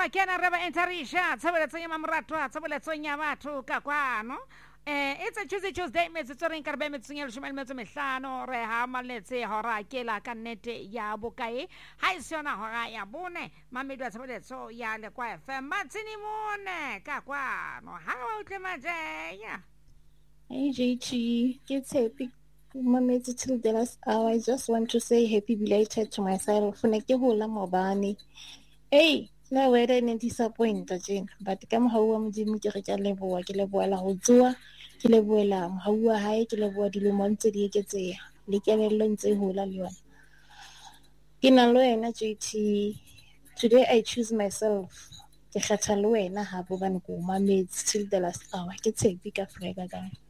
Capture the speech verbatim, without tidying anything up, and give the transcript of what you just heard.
ke ana re ba entarisha tshebeletso ya mamoratwa tshebeletso ya batho ka kwano. Eh, it's a Tuesday Tuesday metsotso re nka re be metsong ya leshome le metso mehlano re ha maletse hora ke la ka nnete ya bokae ha e sona hora ya bone mamedi wa tshebeletso ya Lekwa F M matsini mone ka kwano ha wa utle majeya. Hey J T, it's happy. Mametse till the last hour. I just want to say happy belated to myself. Ne ke hola mobane. Hey, la weather ne disappointa jena, but ka mohau wa modimo ke re ke leboa ke leboela ho tsoa ke leboela mohau wa hae ke leboa dilemo ntse di eketseha le kelello ntse hola le yona. Ke na le wena J T. Today I choose myself. Ke kgetha le wena ha bo bane ko mametse till the last hour. Ke tshepi ka freka ka.